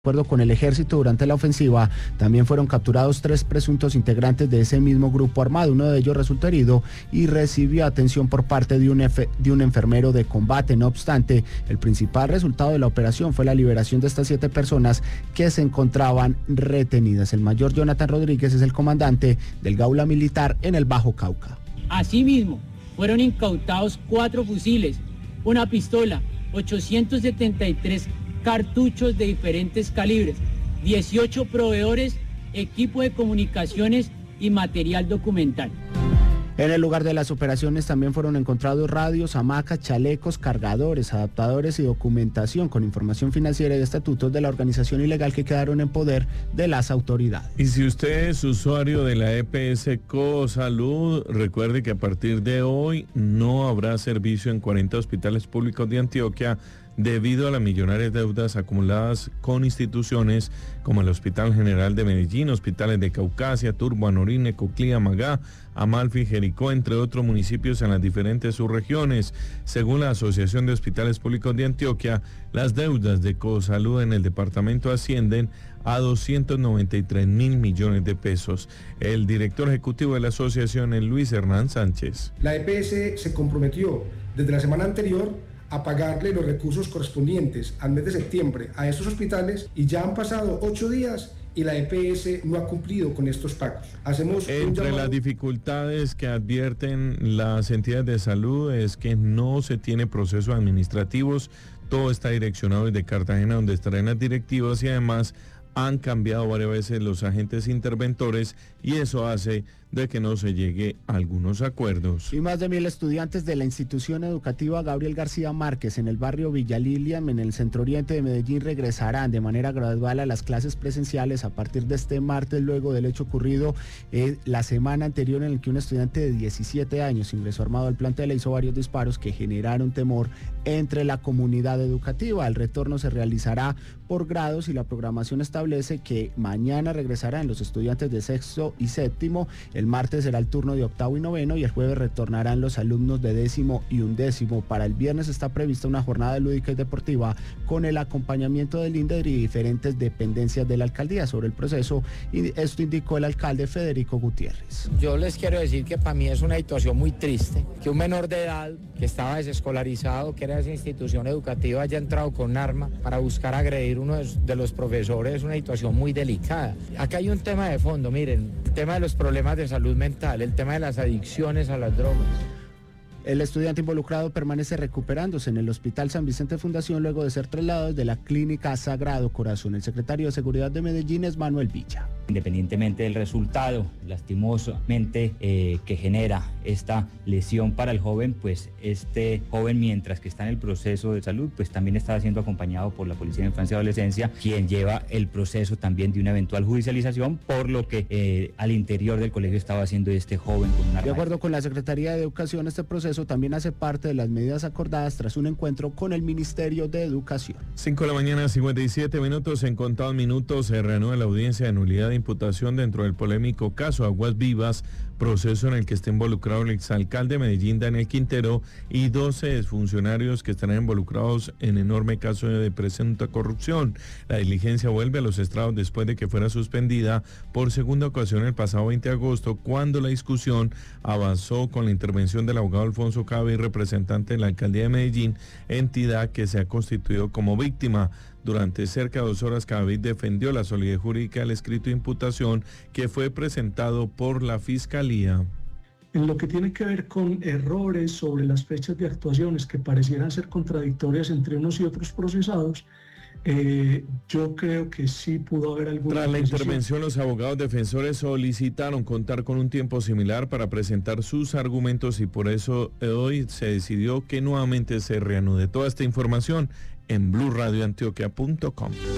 De acuerdo con el ejército, durante la ofensiva también fueron capturados 3 presuntos integrantes de ese mismo grupo armado. Uno de ellos resultó herido y recibió atención por parte de un enfermero de combate. No obstante, el principal resultado de la operación fue la liberación de estas 7 personas que se encontraban retenidas. El mayor Jonathan Rodríguez es el comandante del Gaula Militar en el Bajo Cauca. Asimismo, fueron incautados 4 fusiles, una pistola, 873 cartuchos de diferentes calibres, 18 proveedores, equipo de comunicaciones y material documental. En el lugar de las operaciones también fueron encontrados radios, hamacas, chalecos, cargadores, adaptadores y documentación con información financiera y de estatutos de la organización ilegal que quedaron en poder de las autoridades. Y si usted es usuario de la EPS Cosalud, recuerde que a partir de hoy no habrá servicio en 40 hospitales públicos de Antioquia debido a las millonarias deudas acumuladas con instituciones como el Hospital General de Medellín, hospitales de Caucasia, Turbo, Anorine, Coclía, Magá, Amalfi, Jericó, entre otros municipios en las diferentes subregiones. Según la Asociación de Hospitales Públicos de Antioquia, las deudas de Cosalud en el departamento ascienden a 293.000 millones de pesos. El director ejecutivo de la asociación es Luis Hernán Sánchez. La EPS se comprometió desde la semana anterior a pagarle los recursos correspondientes al mes de septiembre a estos hospitales y ya han pasado 8 días y la EPS no ha cumplido con estos pagos. Entre las dificultades que advierten las entidades de salud es que no se tiene procesos administrativos, todo está direccionado desde Cartagena, donde estarán las directivas, y además han cambiado varias veces los agentes interventores y eso hace de que no se llegue a algunos acuerdos. Y más de 1.000 estudiantes de la institución educativa Gabriel García Márquez en el barrio Villa Lilian, en el centro oriente de Medellín, regresarán de manera gradual a las clases presenciales a partir de este martes, luego del hecho ocurrido la semana anterior en el que un estudiante de 17 años ingresó armado al plantel e hizo varios disparos que generaron temor entre la comunidad educativa. El retorno se realizará por grados y la programación establece que mañana regresarán los estudiantes de sexto y séptimo, el martes será el turno de octavo y noveno y el jueves retornarán los alumnos de décimo y undécimo. Para el viernes está prevista una jornada lúdica y deportiva con el acompañamiento del INDER y diferentes dependencias de la alcaldía. Sobre el proceso, y esto indicó el alcalde Federico Gutiérrez. Yo les quiero decir que para mí es una situación muy triste que un menor de edad que estaba desescolarizado, que era de esa institución educativa, haya entrado con un arma para buscar agredir uno de los profesores. Es una situación muy delicada. Acá hay un tema de fondo, miren, el tema de los problemas de salud mental, el tema de las adicciones a las drogas. El estudiante involucrado permanece recuperándose en el Hospital San Vicente Fundación luego de ser trasladado desde la Clínica Sagrado Corazón. El secretario de Seguridad de Medellín es Manuel Villa. Independientemente del resultado, lastimosamente, que genera esta lesión para el joven, pues este joven, mientras que está en el proceso de salud, pues también está siendo acompañado por la Policía de Infancia y Adolescencia, quien lleva el proceso también de una eventual judicialización, por lo que al interior del colegio estaba haciendo este joven con un arma. De acuerdo con la Secretaría de Educación, este proceso también hace parte de las medidas acordadas tras un encuentro con el Ministerio de Educación. 5:57 a.m, en contados minutos se reanuda la audiencia de nulidad de imputación dentro del polémico caso Aguas Vivas, proceso en el que está involucrado el exalcalde de Medellín, Daniel Quintero, y 12 funcionarios que estarán involucrados en enorme caso de presunta corrupción. La diligencia vuelve a los estrados después de que fuera suspendida por segunda ocasión el pasado 20 de agosto, cuando la discusión avanzó con la intervención del abogado Alfonso Cabe, representante de la alcaldía de Medellín, entidad que se ha constituido como víctima. Durante cerca de 2 horas, Cabe defendió la solidez jurídica del escrito de imputación que fue presentado por la Fiscalía. En lo que tiene que ver con errores sobre las fechas de actuaciones que parecieran ser contradictorias entre unos y otros procesados, yo creo que sí pudo haber alguna... Tras la intervención, los abogados defensores solicitaron contar con un tiempo similar para presentar sus argumentos y por eso hoy se decidió que nuevamente se reanude. Toda esta información en BluRadioAntioquia.com.